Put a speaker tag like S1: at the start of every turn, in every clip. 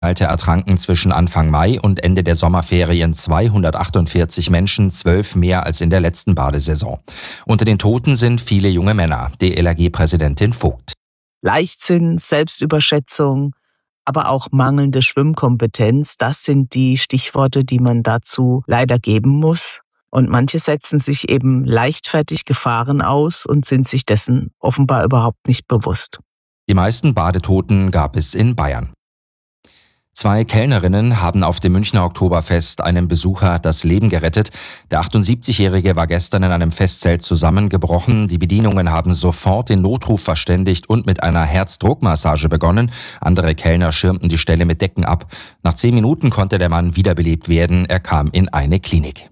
S1: ertranken zwischen Anfang Mai und Ende der Sommerferien 248 Menschen, 12 mehr als in der letzten Badesaison. Unter den Toten sind viele junge Männer, DLRG-Präsidentin Vogt.
S2: Leichtsinn, Selbstüberschätzung, aber auch mangelnde Schwimmkompetenz, das sind die Stichworte, die man dazu leider geben muss. Und manche setzen sich eben leichtfertig Gefahren aus und sind sich dessen offenbar überhaupt nicht bewusst.
S1: Die meisten Badetoten gab es in Bayern. 2 Kellnerinnen haben auf dem Münchner Oktoberfest einem Besucher das Leben gerettet. Der 78-Jährige war gestern in einem Festzelt zusammengebrochen. Die Bedienungen haben sofort den Notruf verständigt und mit einer Herzdruckmassage begonnen. Andere Kellner schirmten die Stelle mit Decken ab. Nach 10 Minuten konnte der Mann wiederbelebt werden. Er kam in eine Klinik.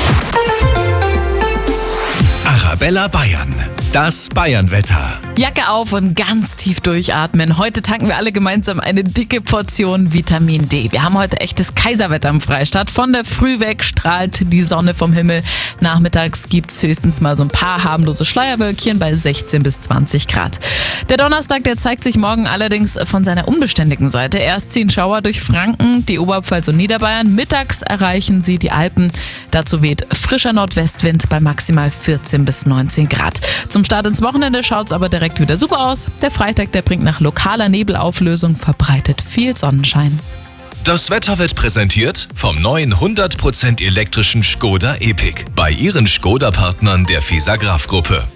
S3: Arabella Bayern, das Bayern-Wetter.
S4: Jacke auf und ganz tief durchatmen. Heute tanken wir alle gemeinsam eine dicke Portion Vitamin D. Wir haben heute echtes Kaiserwetter im Freistaat. Von der Früh weg strahlt die Sonne vom Himmel. Nachmittags gibt's höchstens mal so ein paar harmlose Schleierwölkchen bei 16 bis 20 Grad. Der Donnerstag, der zeigt sich morgen allerdings von seiner unbeständigen Seite. Erst ziehen Schauer durch Franken, die Oberpfalz und Niederbayern. Mittags erreichen sie die Alpen. Dazu weht frischer Nordwestwind bei maximal 14 bis 19 Grad. Zum Start ins Wochenende schaut's aber direkt wieder super aus. Der Freitag, der bringt nach lokaler Nebelauflösung verbreitet viel Sonnenschein.
S3: Das Wetter wird präsentiert vom neuen 100% elektrischen Škoda Epiq bei Ihren Škoda-Partnern der Fisagraph-Gruppe.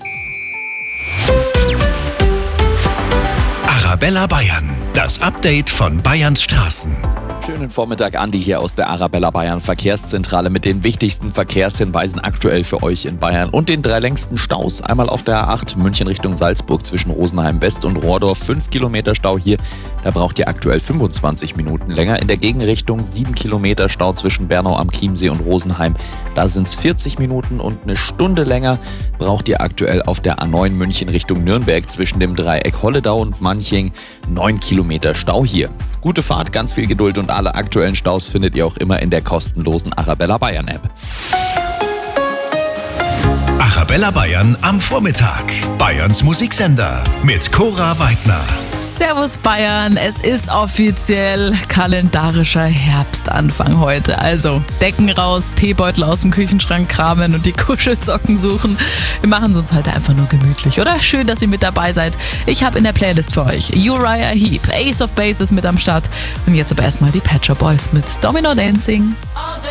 S3: Arabella Bayern, das Update von Bayerns Straßen.
S5: Schönen Vormittag, Andi hier aus der Arabella Bayern Verkehrszentrale mit den wichtigsten Verkehrshinweisen aktuell für euch in Bayern und den 3 längsten Staus. Einmal auf der A8 München Richtung Salzburg zwischen Rosenheim West und Rohrdorf, 5 Kilometer Stau hier. Da braucht ihr aktuell 25 Minuten länger. In der Gegenrichtung 7 Kilometer Stau zwischen Bernau am Chiemsee und Rosenheim. Da sind es 40 Minuten und eine Stunde länger braucht ihr aktuell auf der A9 München Richtung Nürnberg zwischen dem Dreieck Holledau und Manching. 9 Kilometer Stau hier. Gute Fahrt, ganz viel Geduld und alle aktuellen Staus findet ihr auch immer in der kostenlosen Arabella Bayern App.
S3: Arabella Bayern am Vormittag. Bayerns Musiksender mit Cora Weidner.
S4: Servus Bayern, es ist offiziell kalendarischer Herbstanfang heute. Also Decken raus, Teebeutel aus dem Küchenschrank kramen und die Kuschelsocken suchen. Wir machen es uns heute einfach nur gemütlich, oder? Schön, dass ihr mit dabei seid. Ich habe in der Playlist für euch Uriah Heep, Ace of Base ist mit am Start. Und jetzt aber erstmal die Pet Shop Boys mit Domino Dancing.